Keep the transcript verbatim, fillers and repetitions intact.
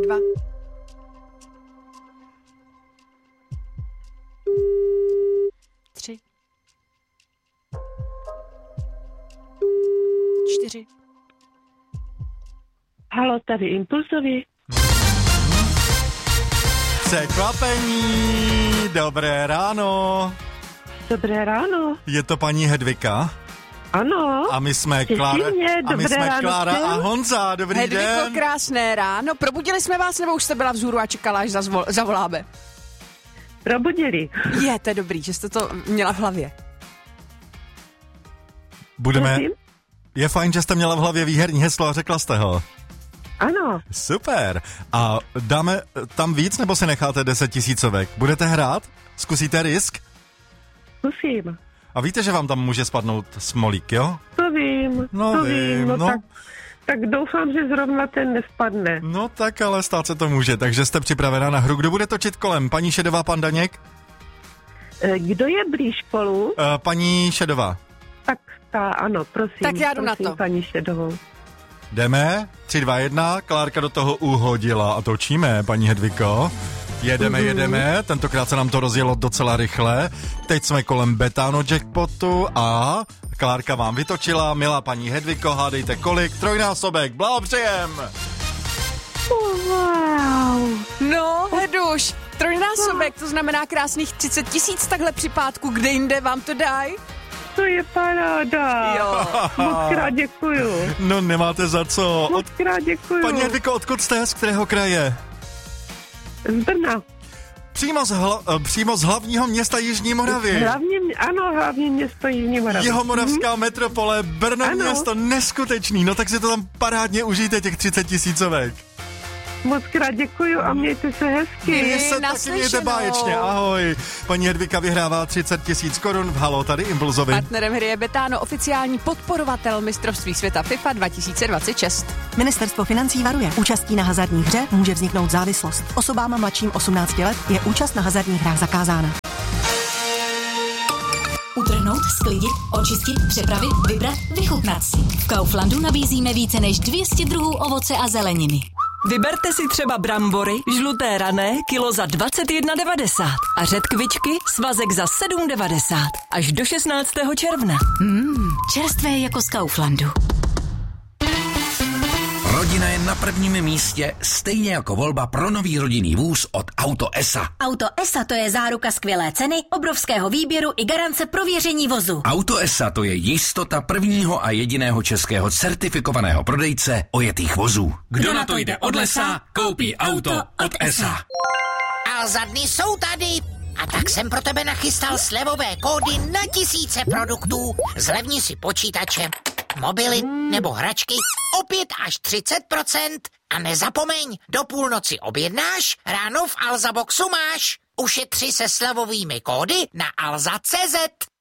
dva. Tři. Čtyři. Halo, tady Impulzovi. Překvapení, dobré ráno. Dobré ráno. Je to paní Hedvika? Ano. A my jsme Klára, a my jsme Klára a Honza, dobrý Hedviko, den. Hedviko, krásné ráno. Probudili jsme vás, nebo už jste byla vzhůru a čekala, až zazvol, zavoláme? Probudili. Je, to je dobrý, že jste to měla v hlavě. Budeme... Prosím? Je fajn, že jste měla v hlavě výherní heslo a řekla jste ho. Ano. Super. A dáme tam víc, nebo si necháte deset tisícovek? Budete hrát? Zkusíte risk? Zkusím. A víte, že vám tam může spadnout smolík, jo? To vím, No to vím, vím. No, no. Tak, tak doufám, že zrovna ten nespadne. No tak, ale stát se to může, takže jste připravená na hru. Kdo bude točit kolem? Paní Šedová, pan Daněk? E, Kdo je blíž spolu? Uh, paní Šedová. Tak ta, ano, prosím. Tak já jdu na prosím, to. paní Šedovou. Jdeme? tři, dva, jedna. Klárka do toho uhodila a točíme, paní Hedviko. Jedeme, mm. jedeme, tentokrát se nám to rozjelo docela rychle. Teď jsme kolem Betano jackpotu a Klárka vám vytočila. Milá paní Hedviko, hádejte kolik? Trojnásobek, blahopřejem! Wow. No, Heduš, trojnásobek, to znamená krásných třicet tisíc takhle při pátku, kde jinde vám to dají? To je paráda. Jo. Moc krát děkuju. No nemáte za co. Moc krát děkuju. Paní Hedviko, odkud jste? Z kterého kraje? Z Brna. Přímo z, hla, přímo z hlavního města Jižní Moravy. Hlavně, ano, hlavně město Jižní Moravy. Jihomoravská hmm. metropole, Brno ano. město, neskutečný. No tak si to tam parádně užijte, těch třicet tisícovek. Moc krát děkuju a mějte se hezky. Vy se taky mějte báječně, ahoj. Paní Hedvika vyhrává třicet tisíc korun v Halo, tady Impulzovi. Partnerem hry je Betano, oficiální podporovatel mistrovství světa FIFA dva tisíce dvacet šest. Ministerstvo financí varuje. Účastí na hazardní hře může vzniknout závislost. Osobám mladším osmnácti let je účast na hazardních hrách zakázána. Utrhnout, sklidit, očistit, přepravit, vybrat, vychutnat si. V Kauflandu nabízíme více než dvě stě druhů ovoce a zeleniny. Vyberte si třeba brambory, žluté rané, kilo za dvacet jedna devadesát a řetkvičky, svazek za sedm devadesát. Až do šestnáctého června. Mmm, čerstvé jako z Kauflandu. Rodina je na prvním místě, stejně jako volba pro nový rodinný vůz od Auto E S A. Auto E S A to je záruka skvělé ceny, obrovského výběru i garance prověření vozu. Auto E S A to je jistota prvního a jediného českého certifikovaného prodejce ojetých vozů. Kdo na to jde od lesa, koupí auto od E S A. Alza dny jsou tady. A tak jsem pro tebe nachystal slevové kódy na tisíce produktů. Zlevni si počítače, mobily nebo hračky o pět až třicet procent. A nezapomeň, do půlnoci objednáš, ráno v Alza Boxu máš. Ušetři se slevovými kódy na alza tečka cé zet.